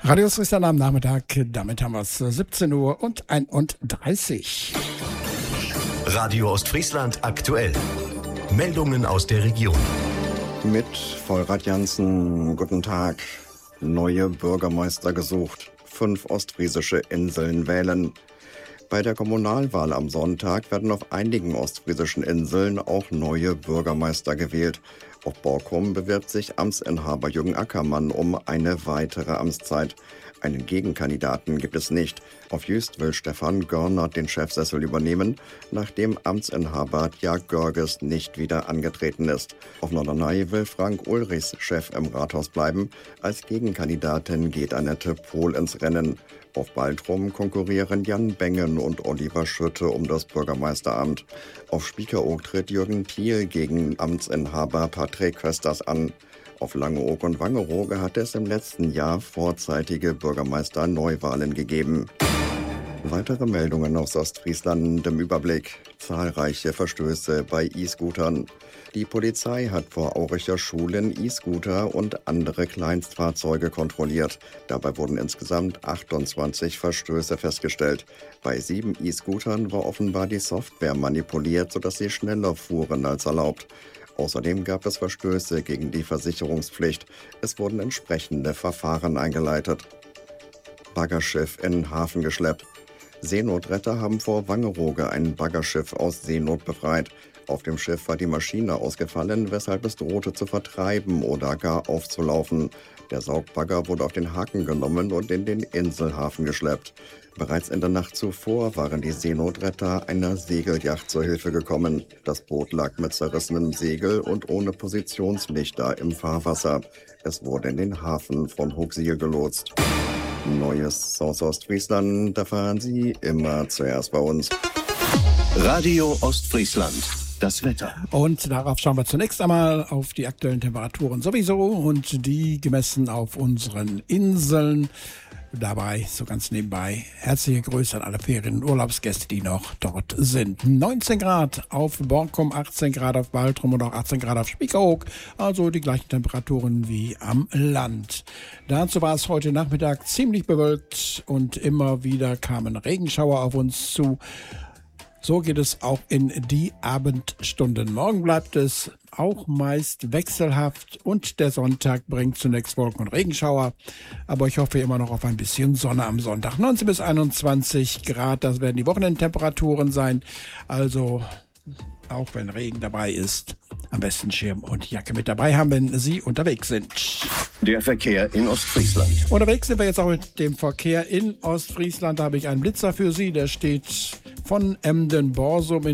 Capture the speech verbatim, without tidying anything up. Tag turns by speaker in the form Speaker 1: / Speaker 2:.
Speaker 1: Radio Ostfriesland am Nachmittag, damit haben wir es siebzehn Uhr und einunddreißig.
Speaker 2: Radio Ostfriesland aktuell. Meldungen aus der Region.
Speaker 3: Mit Vollrad Jansen, guten Tag. Neue Bürgermeister gesucht. Fünf ostfriesische Inseln wählen. Bei der Kommunalwahl am Sonntag werden auf einigen ostfriesischen Inseln auch neue Bürgermeister gewählt. Auf Borkum bewirbt sich Amtsinhaber Jürgen Ackermann um eine weitere Amtszeit. Einen Gegenkandidaten gibt es nicht. Auf Jüst will Stefan Görnert den Chefsessel übernehmen, nachdem Amtsinhaber Jörg Görges nicht wieder angetreten ist. Auf Norderney will Frank Ulrichs Chef im Rathaus bleiben. Als Gegenkandidatin geht Annette Pohl ins Rennen. Auf Baltrum konkurrieren Jan Bengen und Oliver Schütte um das Bürgermeisteramt. Auf Spiekeroog tritt Jürgen Thiel gegen Amtsinhaber Patrick Kösters an. Auf Langeoog und Wangerooge hat es im letzten Jahr vorzeitige Bürgermeister-Neuwahlen gegeben. Weitere Meldungen aus Ostfriesland im Überblick. Zahlreiche Verstöße bei E-Scootern. Die Polizei hat vor Auricher Schulen E-Scooter und andere Kleinstfahrzeuge kontrolliert. Dabei wurden insgesamt achtundzwanzig Verstöße festgestellt. Bei sieben E-Scootern war offenbar die Software manipuliert, sodass sie schneller fuhren als erlaubt. Außerdem gab es Verstöße gegen die Versicherungspflicht. Es wurden entsprechende Verfahren eingeleitet. Baggerschiff in Hafen geschleppt. Seenotretter haben vor Wangerooge ein Baggerschiff aus Seenot befreit. Auf dem Schiff war die Maschine ausgefallen, weshalb es drohte zu vertreiben oder gar aufzulaufen. Der Saugbagger wurde auf den Haken genommen und in den Inselhafen geschleppt. Bereits in der Nacht zuvor waren die Seenotretter einer Segelyacht zur Hilfe gekommen. Das Boot lag mit zerrissenem Segel und ohne Positionslichter im Fahrwasser. Es wurde in den Hafen von Hooksiel gelotst. Neues aus Ostfriesland, da fahren Sie immer zuerst bei uns.
Speaker 2: Radio Ostfriesland. Das Wetter.
Speaker 1: Und darauf schauen wir zunächst einmal auf die aktuellen Temperaturen sowieso und die gemessen auf unseren Inseln. Dabei, so ganz nebenbei, herzliche Grüße an alle Ferien- und Urlaubsgäste, die noch dort sind. neunzehn Grad auf Borkum, achtzehn Grad auf Baltrum und auch achtzehn Grad auf Spiekeroog. Also die gleichen Temperaturen wie am Land. Dazu war es heute Nachmittag ziemlich bewölkt und immer wieder kamen Regenschauer auf uns zu. So geht es auch in die Abendstunden. Morgen bleibt es auch meist wechselhaft und der Sonntag bringt zunächst Wolken- und Regenschauer. Aber ich hoffe immer noch auf ein bisschen Sonne am Sonntag. neunzehn bis einundzwanzig Grad, das werden die Wochenendtemperaturen sein. Also auch wenn Regen dabei ist, am besten Schirm und Jacke mit dabei haben, wenn Sie unterwegs sind.
Speaker 2: Der Verkehr in Ostfriesland.
Speaker 1: Unterwegs sind wir jetzt auch mit dem Verkehr in Ostfriesland. Da habe ich einen Blitzer für Sie, der steht von Emden-Borsum in